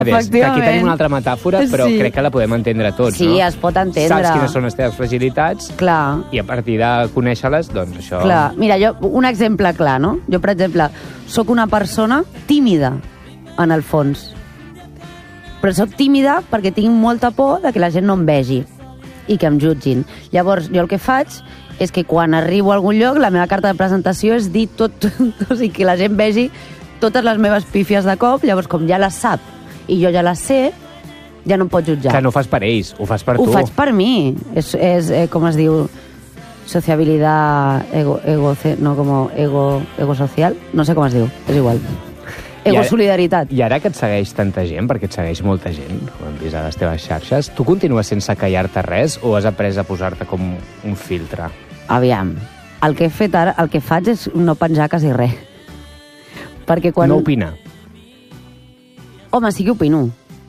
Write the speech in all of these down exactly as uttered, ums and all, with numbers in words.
Que aquí tenim una altra metàfora, però sí. crec que la podem entendre tots, sí, no? Sí, es pot entendre. Saps quines són les teves fragilitats clar. I a partir de conèixer-les, doncs això... Clar, mira, jo, un exemple clar, no? Jo, per exemple, sóc una persona tímida, en el fons. Però sóc tímida perquè tinc molta por de que la gent no em vegi i que em jutgin. Llavors, jo el que faig és que quan arribo a algun lloc, la meva carta de presentació és dir tot, tot o sigui, que la gent vegi totes les meves pífies de cop, llavors com ja les sap i jo ja les sé, ja no em pot jutjar. Que no ho fas per ells, ho fas per ho tu. Ho faig per mi. És, és eh, com es diu, sociabilidad ego, ego, no, como ego, ego social, no sé com es diu, és igual. Ego solidaritat. I ara que et segueix tanta gent, perquè et segueix molta gent, com hem vist a les teves xarxes, tu continues sense callar-te res o has après a posar-te com un filtre? Aviam, el que he fet ara, el que faig és no penjar quasi res. Perquè quan... No opina? Home, sí que opino.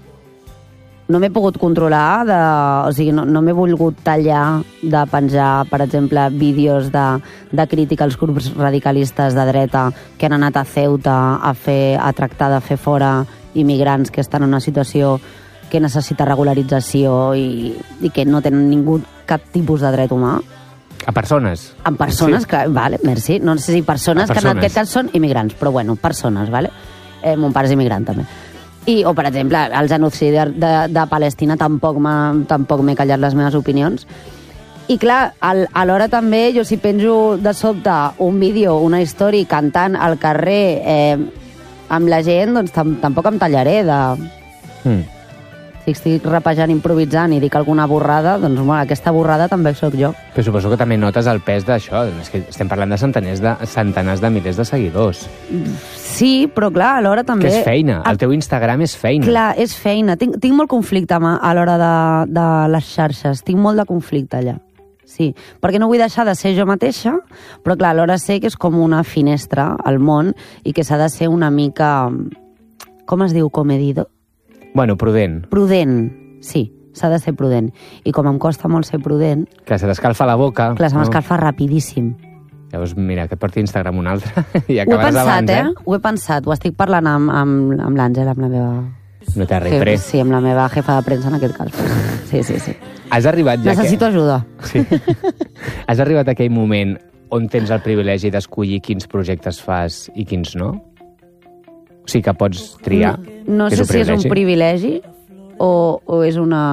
No m'he pogut controlar, de... o sigui, no, no m'he volgut tallar de penjar, per exemple, vídeos de, de crítica als grups radicalistes de dreta que han anat a Ceuta a, fer, a tractar de fer fora immigrants que estan en una situació que necessita regularització i, i que no tenen ningú cap tipus de dret humà. A persones? A persones, sí. clar, vale, merci. No sé si persones, persones, que en aquest cas són immigrants, però bueno, persones, vale? Eh, mon pare és immigrant, també. I, o, per exemple, el genocidi de, de, de Palestina tampoc m'he callat les meves opinions. I, clar, al, alhora també, jo si penjo de sobte un vídeo, una història, cantant al carrer eh, amb la gent, doncs tam, tampoc em tallaré de... Mm. Si estic rapejant, improvisant i dic alguna borrada, doncs bueno, aquesta borrada també sóc jo. Però suposo que també notes el pes d'això. És que estem parlant de centenars de, centenars de milers de seguidors. Sí, però clar, alhora també... Que és feina. El teu Instagram és feina. Clar, és feina. Tinc, tinc molt conflicte a l'hora de, de les xarxes. Tinc molt de conflicte allà. Sí, perquè no vull deixar de ser jo mateixa, però clar, alhora sé que és com una finestra al món i que s'ha de ser una mica... Com es diu? Comedido? Bueno, prudent. Prudent, sí, s'ha de ser prudent. I com em costa molt ser prudent... Que se t'escalfa la boca. Clar, se m'escalfa no? rapidíssim. Llavors, mira, que et porti Instagram un altre i acabaràs abans, eh? Ho he pensat, abans, eh? Ho he pensat, ho estic parlant amb, amb, amb l'Àngela, amb la meva... No t'ha res pre. Sí, amb la meva jefa de premsa en aquest cas. Sí, sí, sí. Has arribat ja Necessito que... ajuda. Sí. Has arribat a aquell moment on tens el privilegi d'escollir quins projectes fas i quins no? O sigui que pots triar. No, no sé si és un privilegi o, o és una...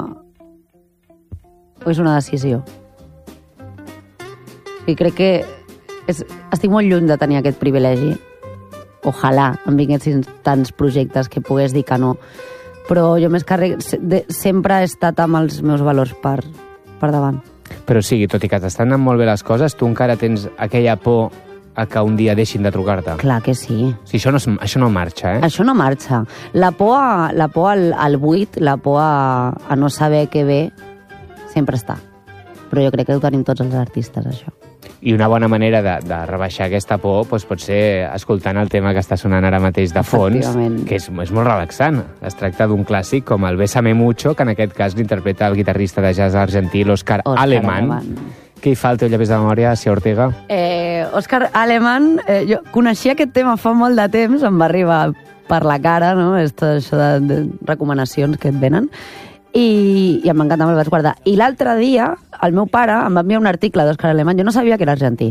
o és una decisió. I crec que és, estic molt lluny de tenir aquest privilegi. Ojalà em vinguessin tants projectes que pogués dir que no. Però jo més carreg... sempre he estat amb els meus valors per, per davant. Però o sigui, tot i que t'estan anant molt bé les coses, tu encara tens aquella por a que un dia deixin de trucar-te. Clar que sí. sí això, no, això no marxa, eh? Això no marxa. La por, a, la por al, al buit, la por a, a no saber què ve, sempre està. Però jo crec que ho tenim tots els artistes, això. I una bona manera de, de rebaixar aquesta por doncs pot ser escoltant el tema que està sonant ara mateix de fons, que és, és molt relaxant. Es tracta d'un clàssic com el Bésame Mucho, que en aquest cas l'interpreta el guitarrista de jazz argentí, l'Òscar Aleman. Què hi fa el teu llapis de memòria, Sia Ortega? Eh, Òscar Aleman, eh, jo coneixia aquest tema fa molt de temps, em va arribar per la cara, no? Esto, això de, de recomanacions que et venen, i, i em va encantar, me'l vaig guardar. I l'altre dia, el meu pare em va enviar un article d'Òscar Aleman, jo no sabia que era argentí.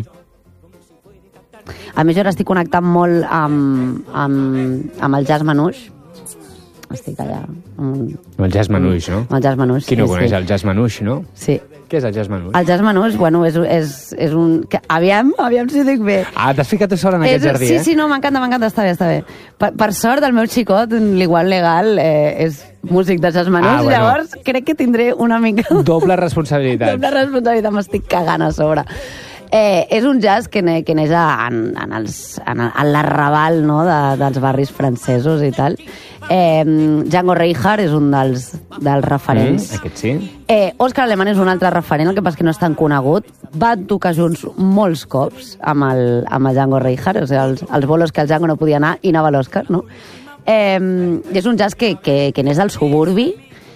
A més, jo ara estic connectant molt amb, amb, amb el jazz manouche. Estic allà... Amb... El jazz manouche, no? El jazz manouche, Qui no sí, coneix sí. el jazz manouche, no? Sí. Què és el jazz manouche? El jazz manouche, bueno, és, és, és un... Que, aviam, aviam si ho dic bé. Ah, t'has ficat tu sola en aquest és, jardí, sí, eh? Sí, sí, no, m'encanta, m'encanta, està bé, està bé. Per, per sort, el meu xicot, l'igual legal, eh, és músic de jazz manouche, ah, bueno. Llavors crec que tindré una mica... Doble responsabilitat. Doble responsabilitat, m'estic cagant a sobre. Eh, és un jazz que, ne, que neix en, en, els, en, en l'arrabal, no?, de, dels barris francesos i tal. Eh, Django Reinhardt és un dels, dels referents. Mm, aquest sí. Eh, Òscar Aleman és un altre referent, el que passa que no és tan conegut. Van tocar junts molts cops amb el, amb el Django Reinhardt, o sigui, els, els bolos que el Django no podia anar i anava a l'Òscar, no? Eh, és un jazz que, que, que neix del suburbi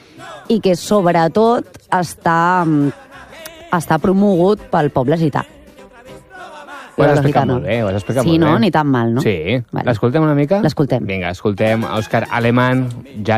i que sobretot està, està promogut pel poble gità. Ho has explicat molt bé, ho has explicat sí, molt no? bé. Ni tan mal, no? Sí. Vale. L'escoltem una mica? L'escoltem. Vinga, escoltem Òscar Alemán, ja